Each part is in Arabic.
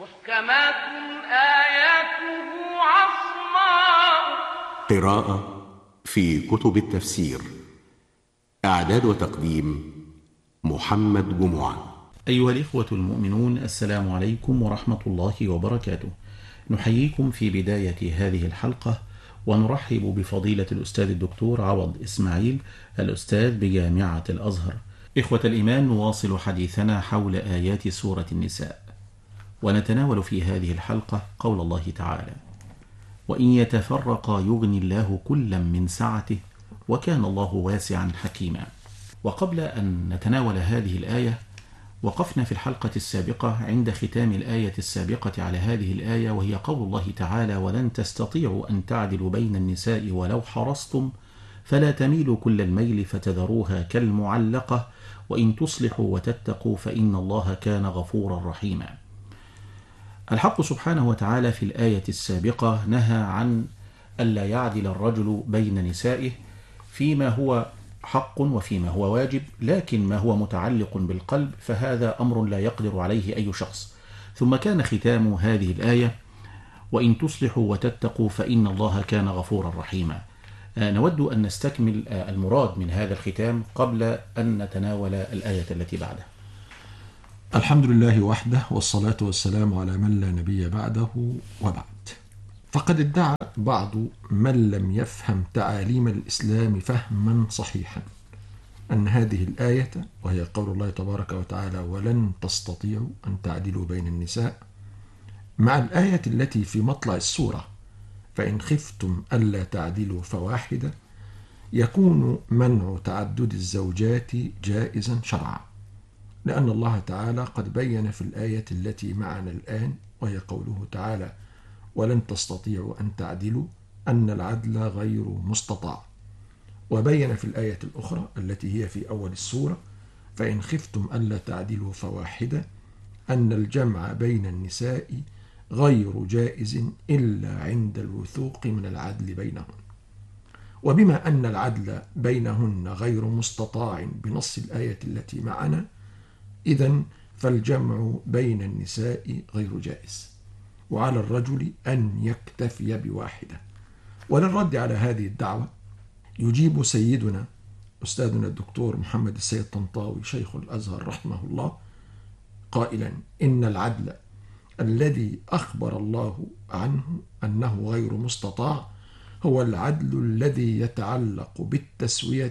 محكمات آياته عصماء. قراءة في كتب التفسير. إعداد وتقديم محمد جمعة. أيها الإخوة المؤمنون، السلام عليكم ورحمة الله وبركاته. نحييكم في بداية هذه الحلقة ونرحب بفضيلة الأستاذ الدكتور عوض إسماعيل، الأستاذ بجامعة الأزهر. إخوة الإيمان، نواصل حديثنا حول آيات سورة النساء، ونتناول في هذه الحلقة قول الله تعالى: وإن يتفرقا يغني الله كلا من سعته وكان الله واسعا حكيما. وقبل أن نتناول هذه الآية، وقفنا في الحلقة السابقة عند ختام الآية السابقة على هذه الآية، وهي قول الله تعالى: ولن تستطيعوا أن تعدلوا بين النساء ولو حرصتم فلا تميلوا كل الميل فتذروها كالمعلقة وإن تصلحوا وتتقوا فإن الله كان غفورا رحيما. الحق سبحانه وتعالى في الآية السابقة نهى عن ألا يعدل الرجل بين نسائه فيما هو حق وفيما هو واجب، لكن ما هو متعلق بالقلب فهذا أمر لا يقدر عليه أي شخص. ثم كان ختام هذه الآية: وإن تصلحوا وتتقوا فإن الله كان غفورا رحيما. نود أن نستكمل المراد من هذا الختام قبل أن نتناول الآية التي بعدها. الحمد لله وحده، والصلاة والسلام على من لا نبي بعده، وبعد. فقد ادعى بعض من لم يفهم تعاليم الإسلام فهما صحيحا أن هذه الآية، وهي قول الله تبارك وتعالى: ولن تستطيعوا أن تعدلوا بين النساء، مع الآية التي في مطلع السورة: فإن خفتم ألا تعدلوا فواحدة، يكون منع تعدد الزوجات جائزا شرعا، لأن الله تعالى قد بين في الآية التي معنا الآن، وهي قوله تعالى: ولن تستطيعوا أن تعدلوا، أن العدل غير مستطاع. وبين في الآية الأخرى التي هي في أول السورة: فإن خفتم ألا تعدلوا فواحدة، أن الجمع بين النساء غير جائز إلا عند الوثوق من العدل بينهن. وبما أن العدل بينهن غير مستطاع بنص الآية التي معنا، إذن فالجمع بين النساء غير جائز، وعلى الرجل أن يكتفي بواحدة. وللرد على هذه الدعوة يجيب سيدنا أستاذنا الدكتور محمد السيد طنطاوي شيخ الأزهر رحمه الله قائلا: إن العدل الذي أخبر الله عنه أنه غير مستطاع هو العدل الذي يتعلق بالتسوية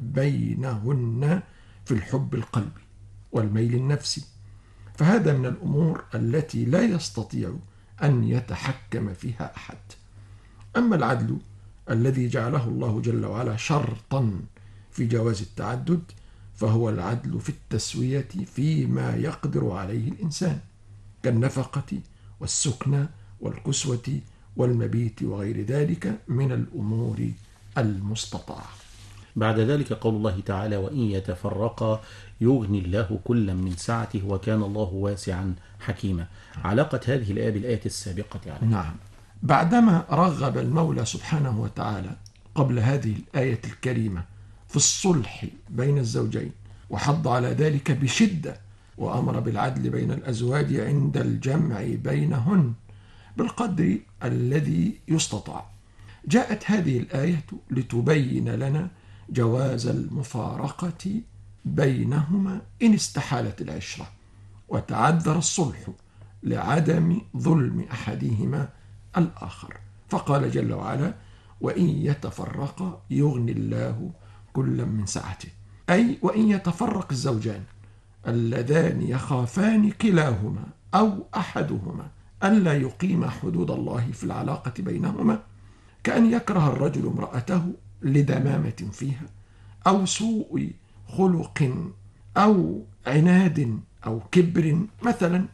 بينهن في الحب القلبي والميل النفسي، فهذا من الأمور التي لا يستطيع أن يتحكم فيها أحد. أما العدل الذي جعله الله جل وعلا شرطا في جواز التعدد، فهو العدل في التسوية فيما يقدر عليه الإنسان، كالنفقة والسكنى والكسوة والمبيت وغير ذلك من الأمور المستطاعة. بعد ذلك قول الله تعالى: وإن يتفرقا يغني الله كلا من سعته وكان الله واسعا حكيما. علاقة هذه الآية بالآية السابقة عليه. نعم، بعدما رغب المولى سبحانه وتعالى قبل هذه الآية الكريمة في الصلح بين الزوجين، وحض على ذلك بشدة، وأمر بالعدل بين الأزواج عند الجمع بينهن بالقدر الذي يستطاع، جاءت هذه الآية لتبين لنا جواز المفارقة بينهما إن استحالت العشرة وتعذر الصلح لعدم ظلم أحدهما الآخر. فقال جل وعلا: وإن يتفرقا يغني الله كلا من سعته، أي وإن يتفرق الزوجان اللذان يخافان كلاهما أو أحدهما ألا يقيم حدود الله في العلاقة بينهما، كأن يكره الرجل امرأته لدمامة فيها أو سوء خلق أو عناد أو كبر مثلا،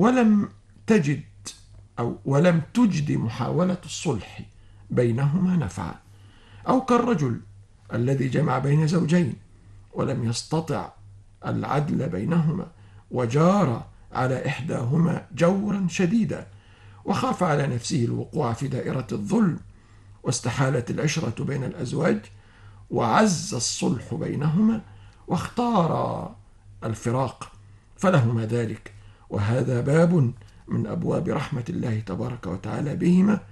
ولم تجد محاولة الصلح بينهما نفعا، أو كالرجل الذي جمع بين زوجين ولم يستطع العدل بينهما وجار على إحداهما جورا شديدا وخاف على نفسه الوقوع في دائرة الظلم، واستحالت العشرة بين الأزواج وعز الصلح بينهما واختار الفراق، فلهما ذلك. وهذا باب من أبواب رحمة الله تبارك وتعالى بهما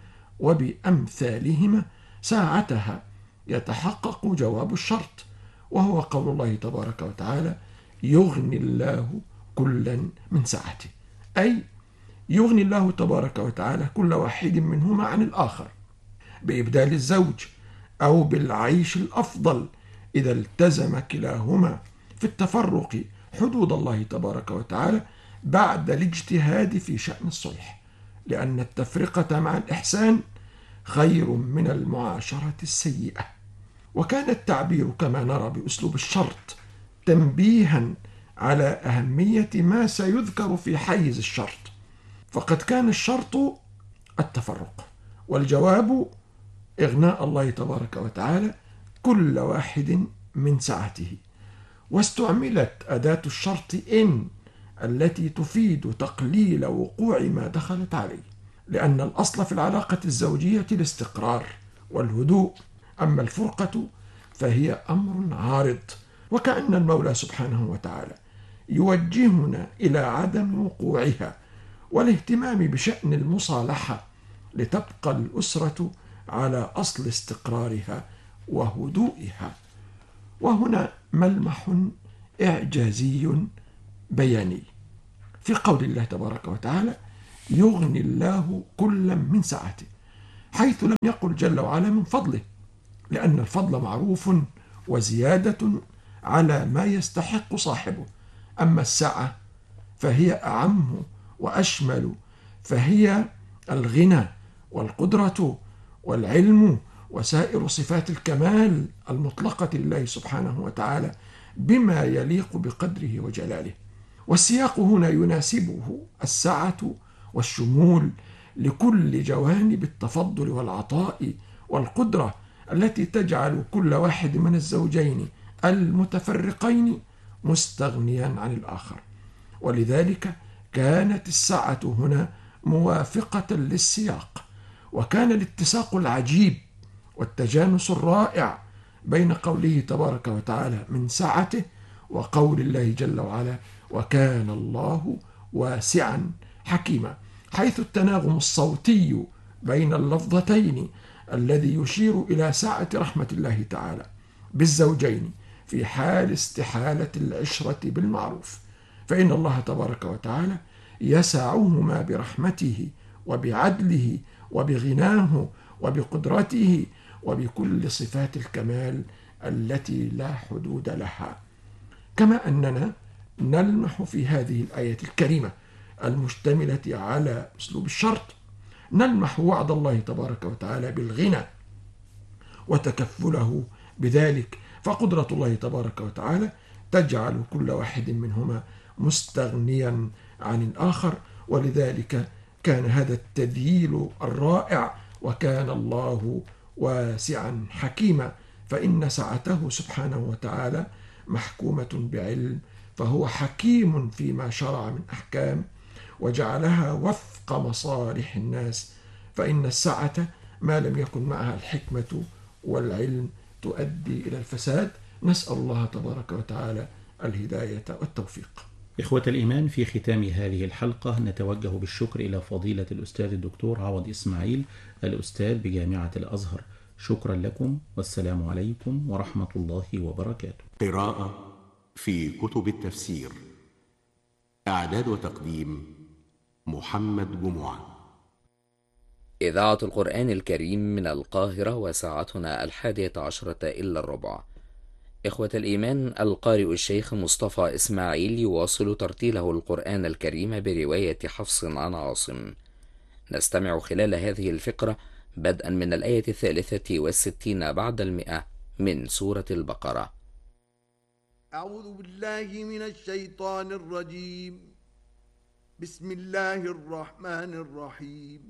وبأمثالهما ساعتها يتحقق جواب الشرط، وهو قول الله تبارك وتعالى: يغني الله كلا من سعته، أي يغني الله تبارك وتعالى كل واحد منهما عن الآخر بإبدال الزوج أو بالعيش الأفضل إذا التزم كلاهما في التفرق حدود الله تبارك وتعالى بعد الاجتهاد في شأن الصلح، لأن التفرقة مع الإحسان خير من المعاشرة السيئة. وكان التعبير كما نرى بأسلوب الشرط تنبيها على أهمية ما سيذكر في حيز الشرط، فقد كان الشرط التفرق والجواب إغناء الله تبارك وتعالى كل واحد من سعته. واستعملت أداة الشرط إن التي تفيد تقليل وقوع ما دخلت عليه، لأن الأصل في العلاقة الزوجية الاستقرار والهدوء، أما الفرقة فهي أمر عارض. وكأن المولى سبحانه وتعالى يوجهنا إلى عدم وقوعها والاهتمام بشأن المصالحة لتبقى الأسرة على أصل استقرارها وهدوئها. وهنا ملمح إعجازي بياني في قول الله تبارك وتعالى: يغني الله كلا من سعته، حيث لم يقل جل وعلا من فضله، لأن الفضل معروف وزيادة على ما يستحق صاحبه، أما السعة فهي أعم وأشمل، فهي الغنى والقدرة والعلم وسائر صفات الكمال المطلقة لله سبحانه وتعالى بما يليق بقدره وجلاله. والسياق هنا يناسبه السعة والشمول لكل جوانب التفضل والعطاء والقدرة التي تجعل كل واحد من الزوجين المتفرقين مستغنيا عن الآخر. ولذلك كانت السعة هنا موافقة للسياق، وكان الاتساق العجيب والتجانس الرائع بين قوله تبارك وتعالى من سعته وقول الله جل وعلا: وكان الله واسعا حكيما، حيث التناغم الصوتي بين اللفظتين الذي يشير إلى سعة رحمة الله تعالى بالزوجين في حال استحالة العشرة بالمعروف، فإن الله تبارك وتعالى يسعهما برحمته وبعدله وبغناه وبقدرته وبكل صفات الكمال التي لا حدود لها. كما أننا نلمح في هذه الآية الكريمة المشتملة على أسلوب الشرط، نلمح وعد الله تبارك وتعالى بالغنى وتكفله بذلك، فقدرة الله تبارك وتعالى تجعل كل واحد منهما مستغنيا عن الآخر. ولذلك كان هذا التذييل الرائع: وكان الله واسعا حكيما، فإن سعته سبحانه وتعالى محكومة بعلم، فهو حكيم فيما شرع من أحكام وجعلها وفق مصالح الناس، فإن السعة ما لم يكن معها الحكمة والعلم تؤدي إلى الفساد. نسأل الله تبارك وتعالى الهداية والتوفيق. إخوة الإيمان، في ختام هذه الحلقة نتوجه بالشكر إلى فضيلة الأستاذ الدكتور عوض إسماعيل، الأستاذ بجامعة الأزهر. شكرا لكم، والسلام عليكم ورحمة الله وبركاته. قراءة في كتب التفسير. إعداد وتقديم محمد جمعة. إذاعة القرآن الكريم من القاهرة، وساعتنا 11:45. إخوة الإيمان، القارئ الشيخ مصطفى إسماعيل يواصل ترتيله القرآن الكريم برواية حفص عن عاصم. نستمع خلال هذه الفقرة بدءا من الآية 63 بعد 100 من سورة البقرة. أعوذ بالله من الشيطان الرجيم. بسم الله الرحمن الرحيم.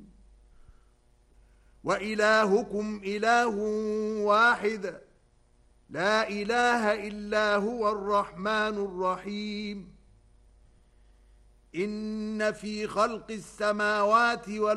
وإلهكم إله واحد لا إله إلا هو الرحمن الرحيم. إن في خلق السماوات والأرض